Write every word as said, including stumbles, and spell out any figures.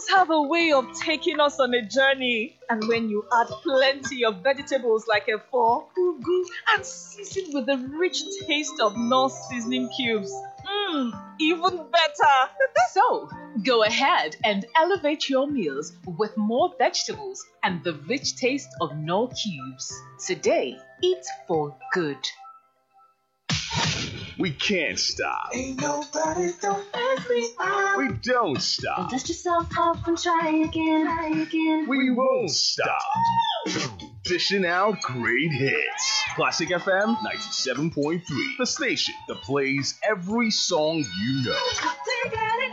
Knorrs have a way of taking us on a journey. And when you add plenty of vegetables like efo, ugu, and season with the rich taste of Knorrs seasoning cubes, mmm, even better. So, go ahead and elevate your meals with more vegetables and the rich taste of Knorr cubes. Today, eat for good. We can't stop. Ain't nobody don't ask me out. We don't stop. Dust yourself off and try again, try again. We won't stop. Dishing out great hits. Classic F M ninety-seven point three. The station that plays every song you know. Take it